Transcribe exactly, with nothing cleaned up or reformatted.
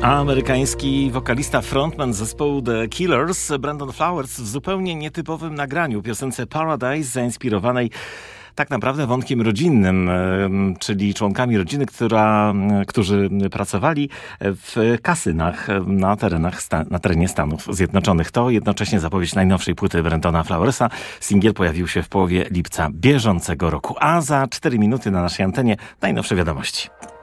Amerykański wokalista, frontman zespołu The Killers, Brandon Flowers, w zupełnie nietypowym nagraniu, piosence Paradise, zainspirowanej tak naprawdę wątkiem rodzinnym, czyli członkami rodziny, która, którzy pracowali w kasynach na terenach, na terenie Stanów Zjednoczonych. To jednocześnie zapowiedź najnowszej płyty Brandona Flowersa. Singiel pojawił się w połowie lipca bieżącego roku. A za cztery minuty na naszej antenie najnowsze wiadomości.